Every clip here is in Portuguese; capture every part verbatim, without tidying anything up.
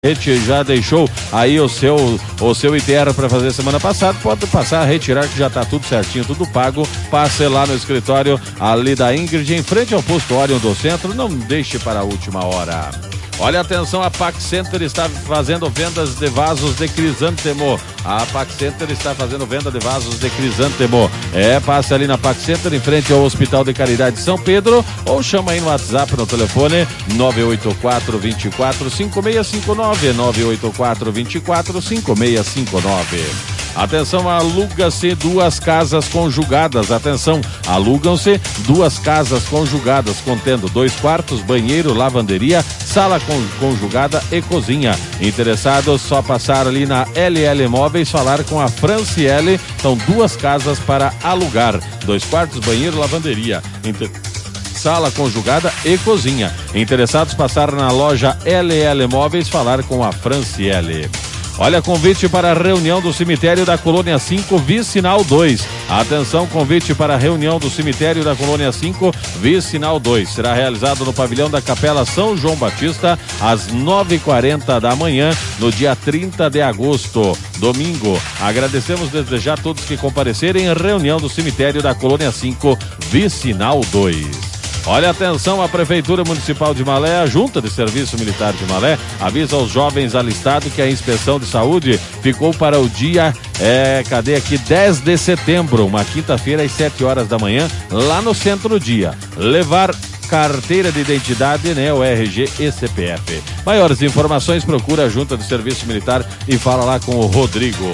já deixou aí o seu o seu I T R para fazer semana passada, pode passar a retirar que já está tudo certinho, tudo pago. Passe lá no escritório ali da Ingrid, em frente ao posto Orion do centro, não deixe para a última hora. Olha, atenção, a Pax Center está fazendo vendas de vasos de crisântemo. A Pax Center está fazendo venda de vasos de crisântemo. É, passe ali na Pax Center, em frente ao Hospital de Caridade São Pedro, ou chama aí no WhatsApp, no telefone nove oito quatro, dois quatro, cinco seis cinco nove, nove oito quatro, dois quatro, cinco seis cinco nove. Atenção, aluga-se duas casas conjugadas. Atenção, alugam-se duas casas conjugadas, contendo dois quartos, banheiro, lavanderia, sala conjugada e cozinha. Interessados, só passar ali na L L Móveis, falar com a Franciele. São duas casas para alugar, dois quartos, banheiro, lavanderia, Inter... sala conjugada e cozinha. Interessados, passar na loja L L Móveis, falar com a Franciele. Olha, convite para a reunião do cemitério da Colônia cinco, Vicinal dois. Atenção, convite para a reunião do cemitério da Colônia cinco, Vicinal dois. Será realizado no pavilhão da Capela São João Batista, às nove e quarenta da manhã, no dia trinta de agosto, domingo. Agradecemos desde já a todos que comparecerem à reunião do cemitério da Colônia cinco, Vicinal dois. Olha, atenção, a Prefeitura Municipal de Malé, a Junta de Serviço Militar de Malé, avisa aos jovens alistados que a inspeção de saúde ficou para o dia, é, cadê aqui, dez de setembro, uma quinta-feira, às sete horas da manhã, lá no centro do dia. Levar carteira de identidade, né, o R G e C P F. Maiores informações, procura a Junta de Serviço Militar e fala lá com o Rodrigo.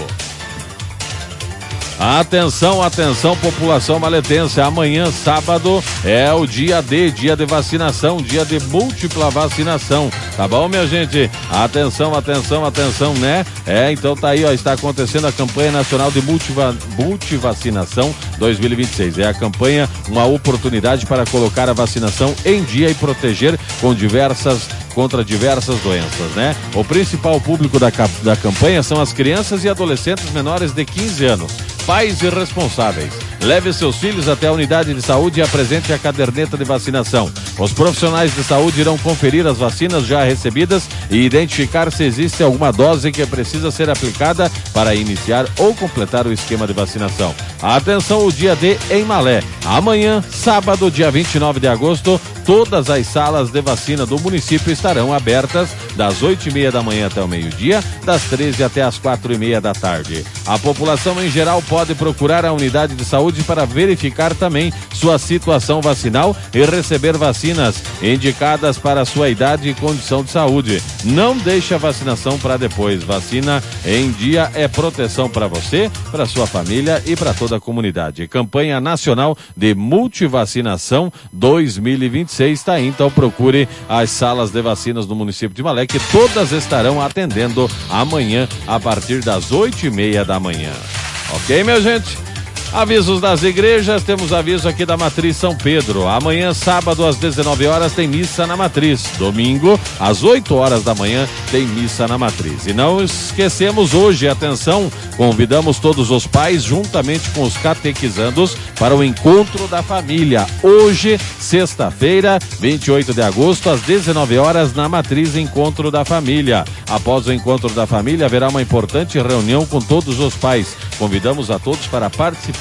Atenção, atenção, população maletense, amanhã, sábado, é o dia D, dia de vacinação, dia de múltipla vacinação, tá bom, minha gente? Atenção, atenção, atenção, né? É, então tá aí, ó, está acontecendo a campanha nacional de multiva, multivacinação dois mil e vinte e seis. É a campanha, uma oportunidade para colocar a vacinação em dia e proteger com diversas contra diversas doenças, né? O principal público da, da campanha são as crianças e adolescentes menores de quinze anos. Pais e responsáveis, leve seus filhos até a unidade de saúde e apresente a caderneta de vacinação. Os profissionais de saúde irão conferir as vacinas já recebidas e identificar se existe alguma dose que precisa ser aplicada para iniciar ou completar o esquema de vacinação. Atenção, o dia D em Malé. Amanhã, sábado, dia vinte e nove de agosto, todas as salas de vacina do município estarão abertas das oito e meia da manhã até o meio-dia, das treze até as quatro e meia da tarde. A população em geral pode procurar a unidade de saúde para verificar também sua situação vacinal e receber vacinas indicadas para sua idade e condição de saúde. Não deixe a vacinação para depois. Vacina em dia é proteção para você, para sua família e para toda a comunidade. Campanha Nacional de Multivacinação dois mil e vinte e seis está aí, então procure as salas de vacinas do município de Malé, que todas estarão atendendo amanhã a partir das oito e meia da manhã. Ok, minha gente? Avisos das igrejas, temos aviso aqui da Matriz São Pedro. Amanhã, sábado, às dezenove horas, tem missa na Matriz. Domingo, às oito horas da manhã, tem missa na Matriz. E não esquecemos hoje, atenção, convidamos todos os pais, juntamente com os catequizandos, para o Encontro da Família. Hoje, sexta-feira, vinte e oito de agosto, às dezenove horas, na Matriz Encontro da Família. Após o Encontro da Família, haverá uma importante reunião com todos os pais. Convidamos a todos para participar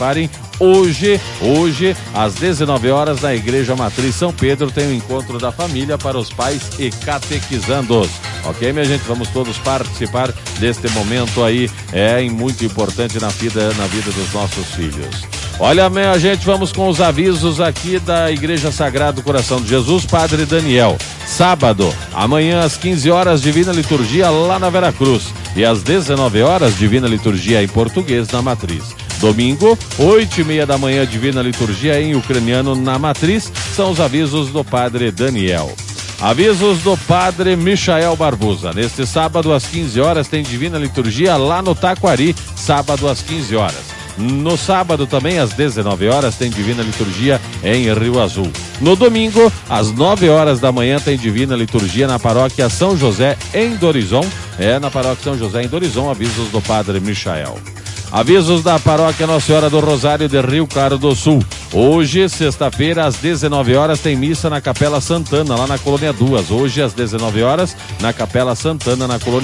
hoje, hoje, às dezenove horas, na Igreja Matriz São Pedro, tem o Encontro da Família para os pais e catequizandos. Ok, minha gente? Vamos todos participar deste momento aí, é muito importante na vida, na vida dos nossos filhos. Olha, minha gente, vamos com os avisos aqui da Igreja Sagrado Coração de Jesus, Padre Daniel. Sábado, amanhã às quinze horas, Divina Liturgia lá na Veracruz. E às dezenove horas, Divina Liturgia em português na Matriz. Domingo, oito e meia da manhã, Divina Liturgia em ucraniano na Matriz. São os avisos do Padre Daniel. Avisos do Padre Michael Barbosa. Neste sábado, às quinze horas, tem Divina Liturgia lá no Taquari. Sábado, às quinze horas. No sábado também, às dezenove horas, tem Divina Liturgia em Rio Azul. No domingo, às nove horas da manhã, tem Divina Liturgia na Paróquia São José, em Dorizon. É, na Paróquia São José, em Dorizon, avisos do Padre Michael. Avisos da paróquia Nossa Senhora do Rosário de Rio Claro do Sul. Hoje, sexta-feira, às dezenove horas, tem missa na Capela Santana, lá na Colônia duas. Hoje, às dezenove horas, na Capela Santana, na Colônia